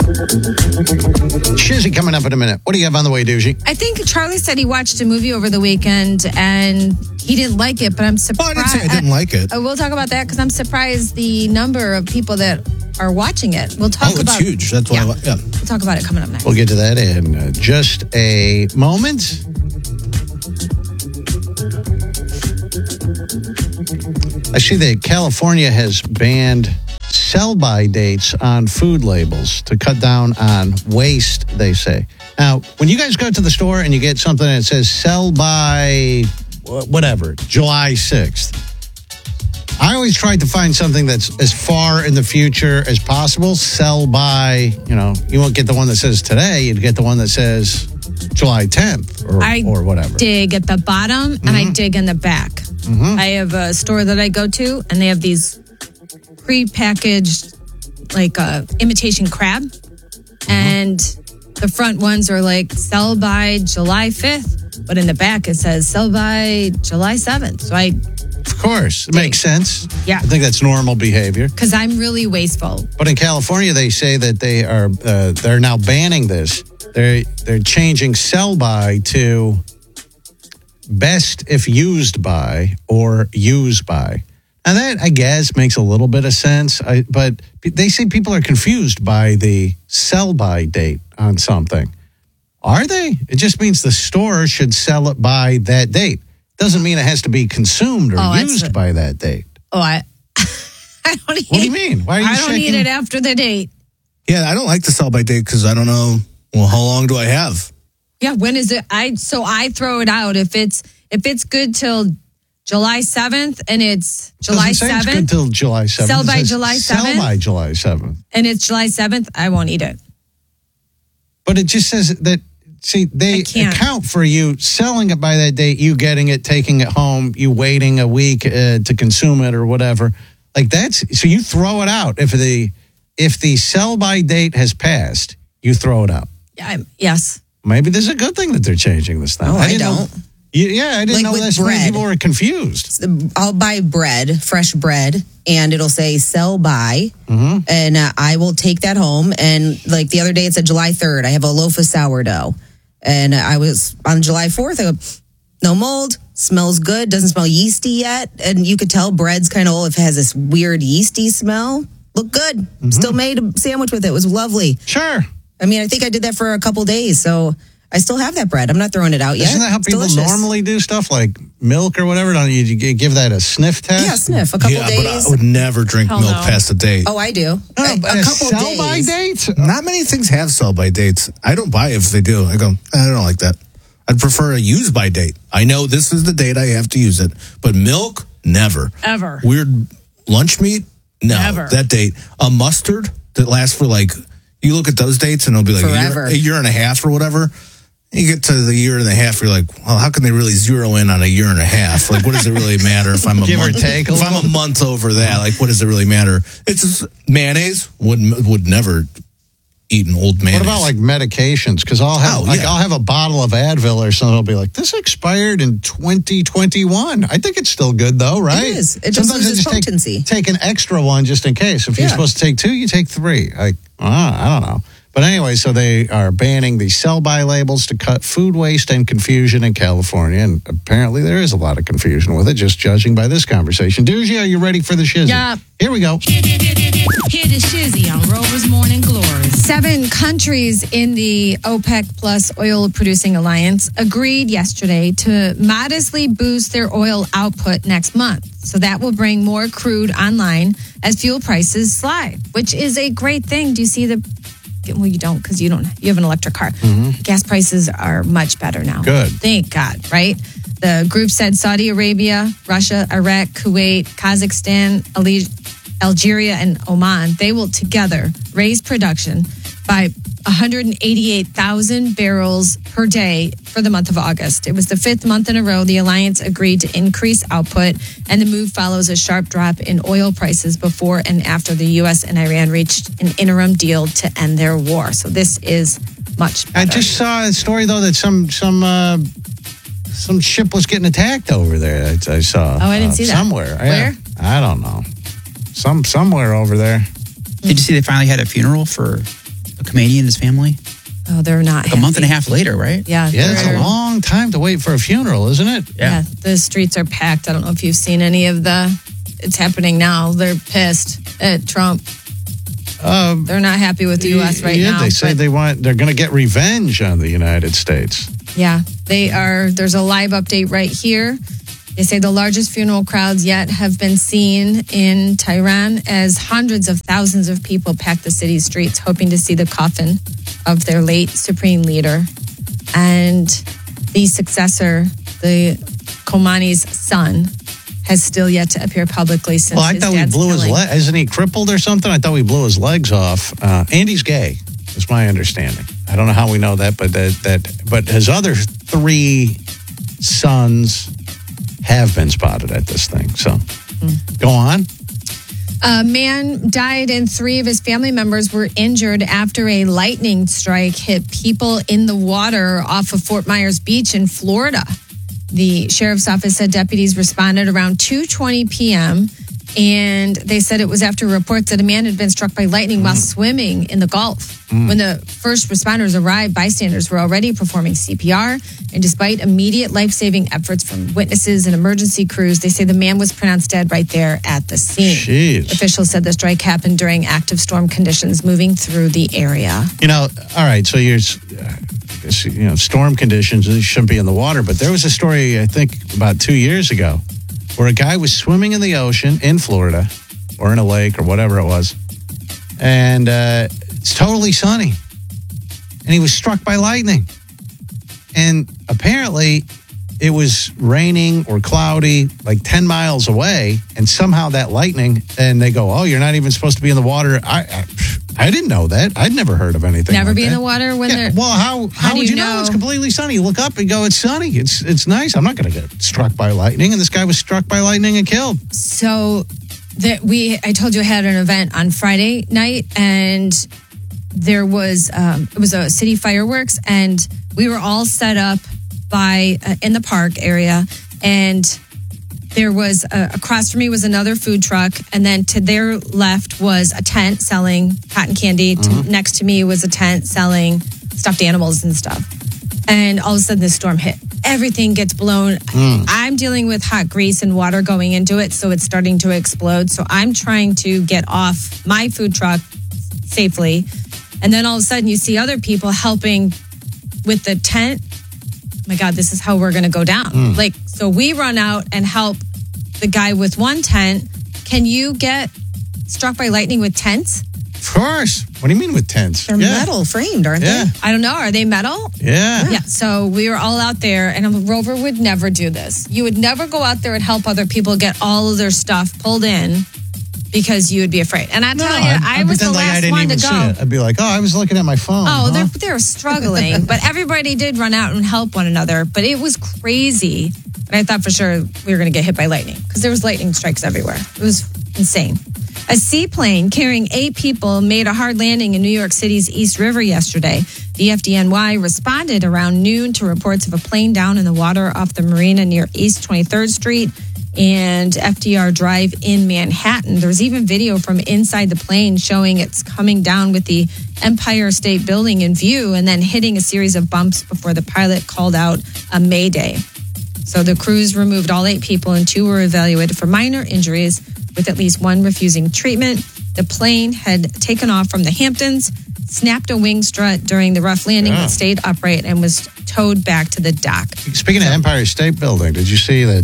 Shizzy coming up in a minute. What do you have on the way, Doogie? I think Charlie said he watched a movie over the weekend and he didn't like it, but I'm surprised. Well, I didn't say I didn't like it. We'll talk about that because I'm surprised the number of people that are watching it. We'll talk about it's huge. That's why. We'll talk about it coming up next. We'll get to that in just a moment. I see that California has banned sell-by dates on food labels to cut down on waste, they say. Now, when you guys go to the store and you get something that says sell by whatever, July 6th, I always try to find something that's as far in the future as possible. Sell by, you won't get the one that says today, you'd get the one that says July 10th or whatever. I dig at the bottom and I dig in the back. Mm-hmm. I have a store that I go to and they have these pre-packaged imitation crab and the front ones are like sell by July 5th, but in the back it says sell by July 7th. So of course, it makes sense. Yeah. I think that's normal behavior. Because I'm really wasteful. But in California, they say that they're now banning this. They're changing sell by to best if used by or use by. Now that, I guess, makes a little bit of sense. But they say people are confused by the sell by date on something. Are they? It just means the store should sell it by that date. Doesn't mean it has to be consumed or used by that date. I don't eat. What do you mean? Why are you I don't shaking? eat it after the date. Yeah, I don't like the sell by date because I don't know. Well, how long do I have? Yeah, when is it? I throw it out if it's good till July 7th and it's July 7th. It's good till July 7th. Sell by July 7th. Sell by July 7th. And it's July 7th. I won't eat it. But it just says that. See, they account for you selling it by that date, you getting it, taking it home, you waiting a week to consume it or whatever. Like so you throw it out. If the sell by date has passed, you throw it out. Yes. Maybe this is a good thing that they're changing this thing. Oh, I don't. I didn't know this. Many people were confused. I'll buy bread, fresh bread, and it'll say sell by, and I will take that home. And like the other day, it said July 3rd. I have a loaf of sourdough. And I was on July 4th, I go, no mold, smells good, doesn't smell yeasty yet. And you could tell bread's kind of old if it has this weird yeasty smell. Looked good. Still made a sandwich with it. It was lovely. Sure. I mean, I think I did that for a couple days. So I still have that bread. I'm not throwing it out yet. Isn't that how people normally do stuff like milk or whatever? Don't you give that a sniff test? Yeah, sniff. A couple days. But I would never drink milk past a date. Oh, I do. No, a couple sell by days. date? Not many things have sell by dates. I don't buy it if they do. I go, I don't like that. I'd prefer a use by date. I know this is the date I have to use it, but milk, never. Ever. Weird lunch meat, no. Never. That date. A mustard that lasts for you look at those dates and it'll be like a year and a half or whatever. You get to the year and a half, you're like, well, how can they really zero in on a year and a half? Like, what does it really matter if I'm a Give or month? take a If I'm a month over that, what does it really matter? It's just mayonnaise. Would never eat an old mayonnaise. What about medications? Because I'll have a bottle of Advil or something. I'll be like, this expired in 2021. I think it's still good though, right? It is. It just loses potency. Take an extra one just in case. If you're supposed to take 2, you take 3. I don't know. But anyway, so they are banning the sell-by labels to cut food waste and confusion in California. And apparently there is a lot of confusion with it, just judging by this conversation. Doogie, are you ready for the shizzy? Yeah. Here we go. Hear the shizzy on Rover's Morning Glory. 7 countries in the OPEC Plus oil producing alliance agreed yesterday to modestly boost their oil output next month. So that will bring more crude online as fuel prices slide, which is a great thing. Do you see well, you don't because you have an electric car. Gas prices are much better now. Good. Thank God, right? The group said Saudi Arabia, Russia, Iraq, Kuwait, Kazakhstan, Algeria, and Oman, they will together raise production by 188,000 barrels per day for the month of August. It was the 5th month in a row the alliance agreed to increase output, and the move follows a sharp drop in oil prices before and after the U.S. and Iran reached an interim deal to end their war. So this is much better. I just saw a story, though, that some ship was getting attacked over there. I saw. Oh, I didn't see that. Somewhere. Where? I don't know. Somewhere over there. Did you see they finally had a funeral for Khomeini and his family? Oh, they're not like a month and a half later, right? Yeah. Yeah, it's a long time to wait for a funeral, isn't it? Yeah. The streets are packed. I don't know if you've seen any of it's happening now. They're pissed at Trump. They're not happy with the U.S. right now. Yeah, they say they're going to get revenge on the United States. Yeah, they are. There's a live update right here. They say the largest funeral crowds yet have been seen in Tehran as hundreds of thousands of people pack the city's streets, hoping to see the coffin of their late supreme leader. And the successor, the Khomeini's son, has still yet to appear publicly since I thought we blew his leg. Isn't he crippled or something? I thought we blew his legs off. Andy's gay, is my understanding. I don't know how we know that, but his other 3 sons have been spotted at this thing. So, go on. A man died and 3 of his family members were injured after a lightning strike hit people in the water off of Fort Myers Beach in Florida. The sheriff's office said deputies responded around 2:20 p.m. and they said it was after reports that a man had been struck by lightning while swimming in the Gulf. When the first responders arrived, bystanders were already performing CPR, and despite immediate life-saving efforts from witnesses and emergency crews, they say the man was pronounced dead right there at the scene. Jeez. Officials said the strike happened during active storm conditions moving through the area. All right, so you're... storm conditions, you shouldn't be in the water. But there was a story, I think, about 2 years ago where a guy was swimming in the ocean in Florida or in a lake or whatever it was. And it's totally sunny. And he was struck by lightning. And apparently it was raining or cloudy like 10 miles away. And somehow that lightning, and they go, oh, you're not even supposed to be in the water. I didn't know that. I'd never heard of anything Never like be that. in the water when they're... Well, how would you know? It's completely sunny. You look up and go, it's sunny. It's nice. I'm not going to get struck by lightning. And this guy was struck by lightning and killed. So I told you I had an event on Friday night, and there was it was a city fireworks, and we were all set up in the park area, and there was across from me was another food truck, and then to their left was a tent selling cotton candy. Next to me was a tent selling stuffed animals and stuff. And all of a sudden, this storm hit. Everything gets blown. I'm dealing with hot grease and water going into it, so it's starting to explode. So I'm trying to get off my food truck safely. And then all of a sudden, you see other people helping with the tent. Oh my God, this is how we're going to go down. So we run out and help the guy with one tent. Can you get struck by lightning with tents? Of course. What do you mean with tents? They're metal framed, aren't they? I don't know. Are they metal? Yeah. Yeah. So we were all out there, and Rover would never do this. You would never go out there and help other people get all of their stuff pulled in because you would be afraid. And I tell you, I was the last one to go. I'd be like, I was looking at my phone. Oh, they're struggling. But everybody did run out and help one another. But it was crazy. And I thought for sure we were going to get hit by lightning because there was lightning strikes everywhere. It was insane. A seaplane carrying 8 people made a hard landing in New York City's East River yesterday. The FDNY responded around noon to reports of a plane down in the water off the marina near East 23rd Street and FDR Drive in Manhattan. There was even video from inside the plane showing it's coming down with the Empire State Building in view and then hitting a series of bumps before the pilot called out a mayday. So the crews removed all 8 people and 2 were evaluated for minor injuries, with at least 1 refusing treatment. The plane had taken off from the Hamptons, snapped a wing strut during the rough landing, but stayed upright and was towed back to the dock. Speaking of Empire State Building, did you see that?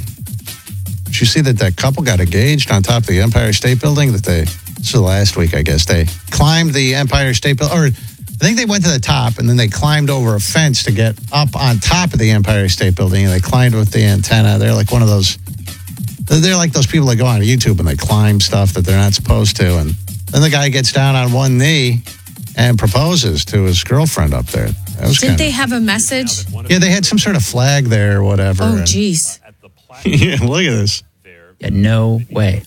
That couple got engaged on top of the Empire State Building? This was last week, I guess. They climbed the Empire State Building, or I think they went to the top and then they climbed over a fence to get up on top of the Empire State Building. And they climbed with the antenna. They're like one of those. They're like those people that go on YouTube and they climb stuff that they're not supposed to. And then the guy gets down on one knee and proposes to his girlfriend up there. Didn't they have a message? Yeah, they had some sort of flag there or whatever. Oh, jeez. Yeah, look at this. Yeah, no way.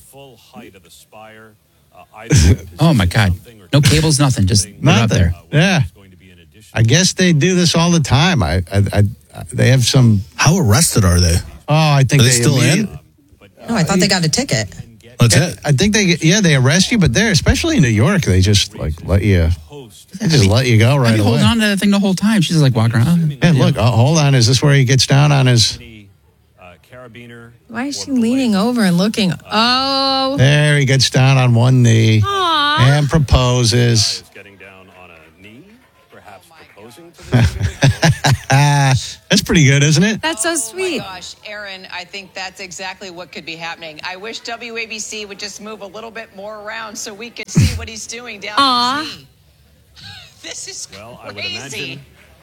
Oh, my God. No cables, nothing. Just out there. Yeah. I guess they do this all the time. They have some... How arrested are they? Oh, I think are they still in? No, I thought they got a ticket. That's it. I think they arrest you, but there, especially in New York, they just like let you They just let you go right away. Holding on to that thing the whole time. She's like walking around. Yeah, look, hold on. Is this where he gets down on his... Why is she leaning over and looking? Oh. There he gets down on one knee. Aww. And proposes. Getting down on a knee, perhaps proposing to the That's pretty good, isn't it? That's so sweet. Oh my gosh, Aaron, I think that's exactly what could be happening. I wish WABC would just move a little bit more around so we could see what he's doing down Aww. his knee. This is crazy. Well, I would imagine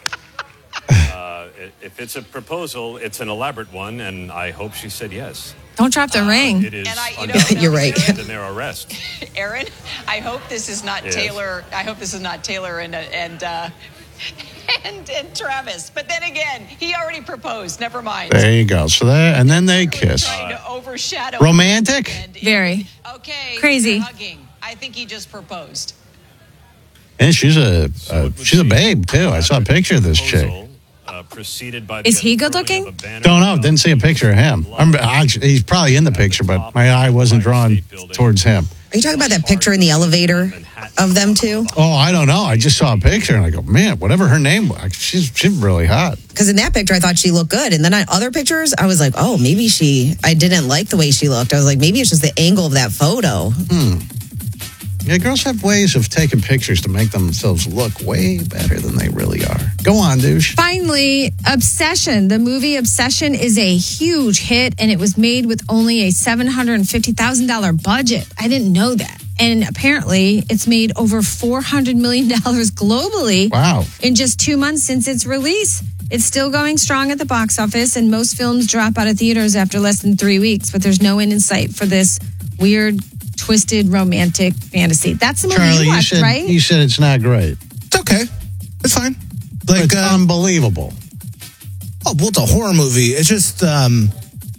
if it's a proposal, it's an elaborate one, and I hope she said yes. Don't drop the ring. It is You're right. in their arrest. Aaron, I hope this is not Yes. Taylor. I hope this is not Taylor and Travis. But then again, he already proposed. Never mind. There you go. So there, and then they kiss. Trying to overshadow. Romantic? Very. Okay. Crazy. they're hugging. I think he just proposed. And she's a babe, too. I saw a picture of this chick. Preceded by Is he good looking? Don't know. Didn't see a picture of him. He's probably in the picture, but my eye wasn't drawn towards him. Are you talking about that picture in the elevator of them two? Oh, I don't know. I just saw a picture and I go, man, whatever her name was, she's really hot. Because in that picture, I thought she looked good. And then other pictures, I was like, oh, maybe I didn't like the way she looked. I was like, maybe it's just the angle of that photo. Yeah, girls have ways of taking pictures to make themselves look way better than they really are. Go on, douche. Finally, Obsession. The movie Obsession is a huge hit, and it was made with only a $750,000 budget. I didn't know that. And apparently, it's made over $400 million globally. Wow. In just 2 months since its release. It's still going strong at the box office, and most films drop out of theaters after less than 3 weeks, but there's no end in sight for this weird, twisted, romantic fantasy. That's the movie Charlie, you watched, right? You said it's not great. It's okay. It's fine. Like, it's unbelievable. Oh, well, it's a horror movie. It's just, I'm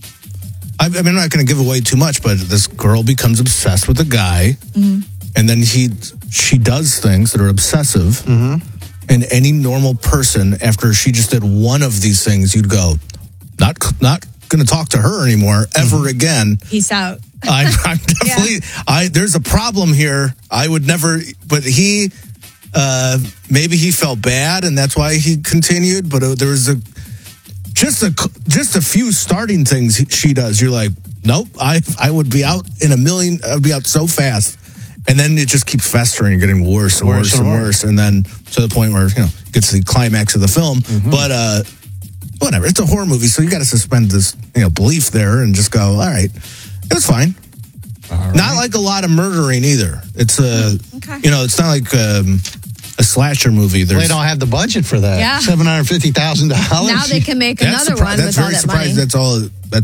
not going to give away too much, but this girl becomes obsessed with a guy, and then she does things that are obsessive. And any normal person, after she just did one of these things, you'd go, not going to talk to her anymore ever again. Peace out. I'm definitely. There's a problem here. I would never. But he, maybe he felt bad, and that's why he continued. But there was just a few starting things she does. You're like, nope. I would be out in a million. I would be out so fast, and then it just keeps festering, getting worse and worse and worse, and then to the point where it gets to the climax of the film. But whatever. It's a horror movie, so you got to suspend this belief there and just go, all right. It was fine. Right. Not like a lot of murdering either. It's it's not like a slasher movie. They don't have the budget for that. Yeah. $750,000. Now they can make another one with all that money. That's all.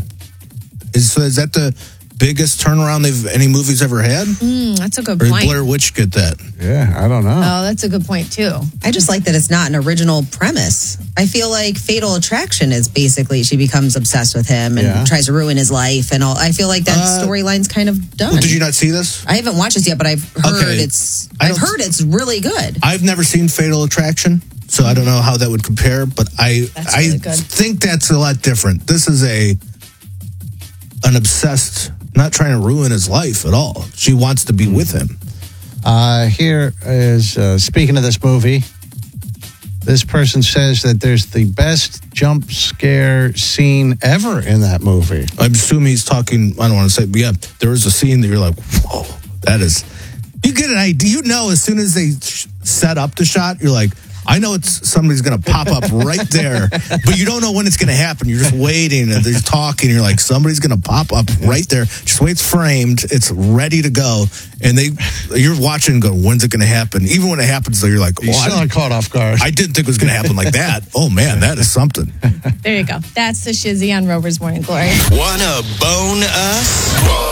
Is that the biggest turnaround any movie's ever had? That's a good or point. Did Blair Witch get that? Yeah, I don't know. Oh, that's a good point too. I just like that it's not an original premise. I feel like Fatal Attraction is basically she becomes obsessed with him and tries to ruin his life and all. I feel like that storyline's kind of done. Well, did you not see this? I haven't watched this yet, but I've heard it's really good. I've never seen Fatal Attraction, so I don't know how that would compare. But I think that's a lot different. This is an obsessed, not trying to ruin his life at all. She wants to be with him. Here is, speaking of this movie, this person says that there's the best jump scare scene ever in that movie. I'm assuming he's talking, I don't want to say, but yeah, there is a scene that you're like, whoa, that is, you get an idea. As soon as they set up the shot, you're like, I know somebody's going to pop up right there, but you don't know when it's going to happen. You're just waiting and they're talking. You're like, somebody's going to pop up right there. Just wait, it's framed. It's ready to go. And you're watching and go, when's it going to happen? Even when it happens, though, you're like, you're still not caught off guard. I didn't think it was going to happen like that. Oh, man, that is something. There you go. That's the Shizzy on Rover's Morning Glory. Wanna bone us?